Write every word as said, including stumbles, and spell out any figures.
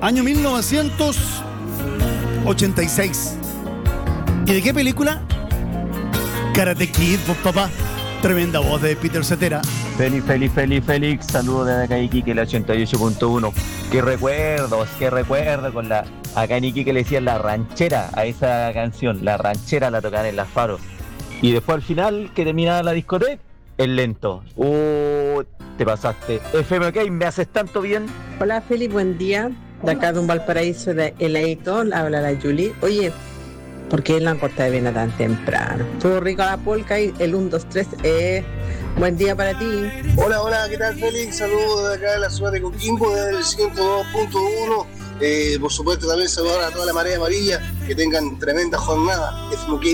Año mil novecientos ochenta y seis. ¿Y de qué película? Karate Kid, pues papá. Tremenda voz de Peter Cetera. Feliz, feliz, feliz, feliz. Saludos desde acá Iquique, el ochenta y ocho punto uno. Qué recuerdos, qué recuerdo con la... Acá en Iquique le decían la ranchera a esa canción. La ranchera la tocaban en las faros. Y después al final, que terminaba la discoteca, el lento. Uh, te pasaste. F M K, me haces tanto bien. Hola Felipe, buen día. De acá de un Valparaíso de heladito, habla la Julie. Oye, ¿por qué la corta de vena tan temprano? Estuvo rico la polca y el uno, dos, tres. Eh, buen día para ti. Hola, hola, ¿qué tal Félix? Saludos de acá de la ciudad de Coquimbo, desde el ciento dos punto uno. Eh, por supuesto también saludar a toda la marea amarilla, que tengan tremenda jornada. F M K